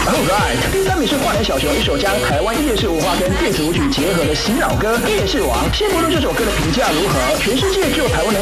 Alright，第3名是花莲小熊一首将台湾夜市文化跟电子舞曲结合的洗脑歌《夜市王》。先不论这首歌的评价如何，全世界只有台湾能